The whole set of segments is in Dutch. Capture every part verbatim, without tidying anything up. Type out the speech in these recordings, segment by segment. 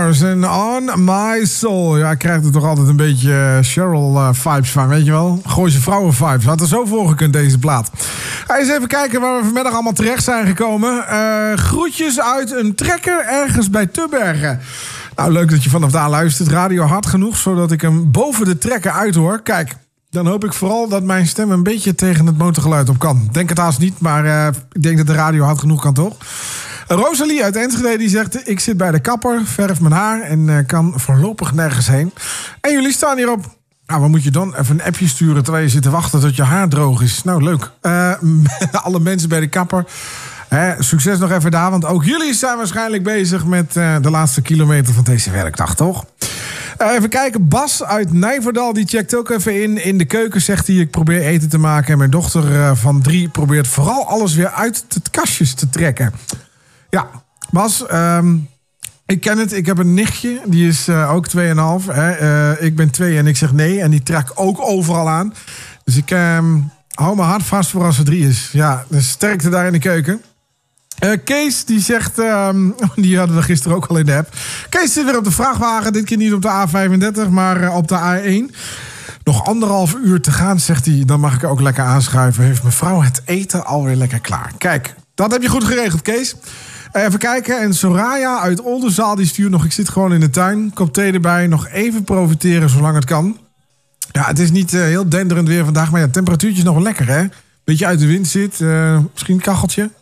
Stars en On My Soul. Ja, ik krijg er toch altijd een beetje Cheryl-vibes van, weet je wel? Gooise vrouwen-vibes. Had er zo voor gekund, deze plaat. Ga eens even kijken waar we vanmiddag allemaal terecht zijn gekomen. Uh, groetjes uit een trekker ergens bij Tubbergen. Nou, leuk dat je vanaf daar luistert. Radio hard genoeg, zodat ik hem boven de trekker uithoor. Kijk, dan hoop ik vooral dat mijn stem een beetje tegen het motorgeluid op kan. Denk het haast niet, maar uh, ik denk dat de radio hard genoeg kan, toch? Rosalie uit Enschede die zegt: ik zit bij de kapper, verf mijn haar en uh, kan voorlopig nergens heen. En jullie staan hierop. Nou, wat moet je dan? Even een appje sturen terwijl je zit te wachten tot je haar droog is. Nou, leuk. Uh, alle mensen bij de kapper. Hè, succes nog even daar, want ook jullie zijn waarschijnlijk bezig met uh, de laatste kilometer van deze werkdag, toch? Uh, even kijken, Bas uit Nijverdal, die checkt ook even in. In de keuken zegt hij: ik probeer eten te maken. En mijn dochter uh, van drie probeert vooral alles weer uit het kastjes te trekken. Ja, Bas, um, ik ken het. Ik heb een nichtje, die is uh, ook twee en een half. Hè. Uh, ik ben twee en ik zeg nee. En die trekt ook overal aan. Dus ik um, hou me hard vast voor als ze drie is. Ja, dus sterkte daar in de keuken. Uh, Kees, die zegt... Um, die hadden we gisteren ook al in de app. Kees zit weer op de vrachtwagen. Dit keer niet op de A vijfendertig, maar uh, op de A één. Nog anderhalf uur te gaan, zegt hij. Dan mag ik ook lekker aanschuiven. Heeft mevrouw het eten alweer lekker klaar. Kijk, dat heb je goed geregeld, Kees. Even kijken. En Soraya uit Oldenzaal die stuurt nog: ik zit gewoon in de tuin. Kop thee erbij. Nog even profiteren zolang het kan. Ja, het is niet uh, heel denderend weer vandaag. Maar ja, temperatuurtje is nog lekker, hè? Beetje uit de wind zit. Uh, misschien een kacheltje.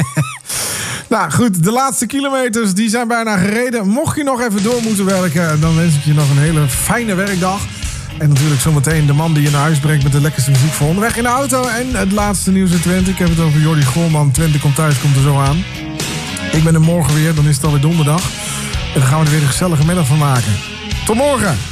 Nou goed, de laatste kilometers die zijn bijna gereden. Mocht je nog even door moeten werken, dan wens ik je nog een hele fijne werkdag. En natuurlijk zometeen de man die je naar huis brengt met de lekkerste muziek voor onderweg in de auto. En het laatste nieuws in Twente. Ik heb het over Jordi Goolman. Twente komt thuis, komt er zo aan. Ik ben er morgen weer, dan is het alweer donderdag. En dan gaan we er weer een gezellige middag van maken. Tot morgen!